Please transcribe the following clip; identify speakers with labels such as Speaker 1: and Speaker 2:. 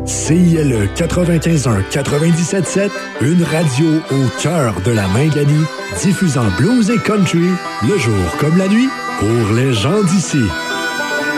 Speaker 1: CILE 95.1 97.7, une radio au cœur de la Minganie, diffusant blues et country, le jour comme la nuit, pour les gens d'ici.